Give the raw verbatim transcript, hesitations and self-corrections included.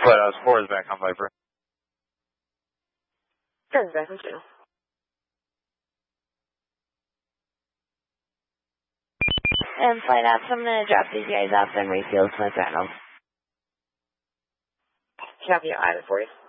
Flight House four is back on Viper. Turns back on channel. And Flight Ops, I'm going to drop these guys off and refuel Smith Reynolds. Copy, I have it for you.